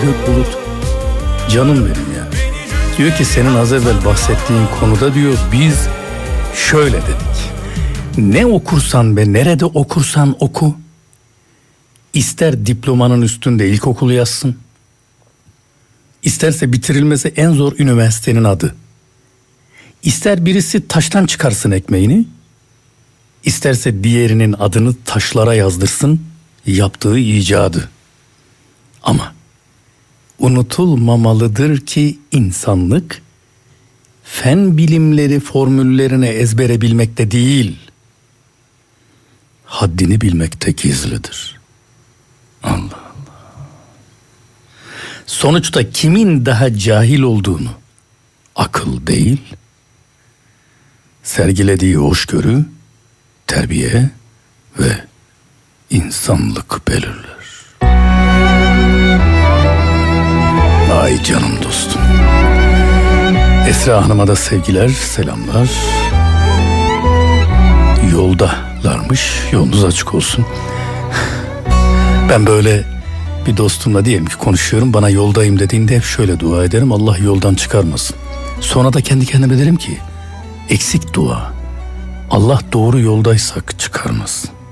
Gökbulut, canım benim ya. Diyor ki senin az evvel bahsettiğin konuda diyor biz şöyle dedik. Ne okursan ve nerede okursan oku. İster diplomanın üstünde ilkokul yazsın. İsterse bitirilmesi en zor üniversitenin adı. İster birisi taştan çıkarsın ekmeğini. İsterse diğerinin adını taşlara yazdırsın yaptığı icadı. Ama unutulmamalıdır ki insanlık fen bilimleri formüllerini ezbere bilmekte değil, haddini bilmekte gizlidir. Allah Allah. Sonuçta kimin daha cahil olduğunu akıl değil, sergilediği hoşgörü, terbiye ve insanlık belirler. Ay canım dostum. Esra Hanım'a da sevgiler, selamlar. Yoldalarmış, yolunuz açık olsun. Ben böyle bir dostumla diyelim ki konuşuyorum, bana yoldayım dediğinde hep şöyle dua ederim: Allah yoldan çıkarmasın. Sonra da kendi kendime derim ki eksik dua, Allah doğru yoldaysak çıkarmasın.